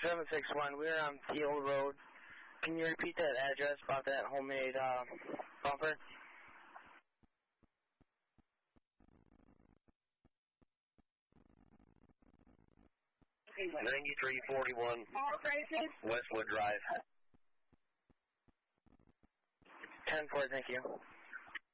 761, we're on Teal Road. Can you repeat that address about that homemade bumper? Okay, 9341 Westwood Drive. 10-4, thank you.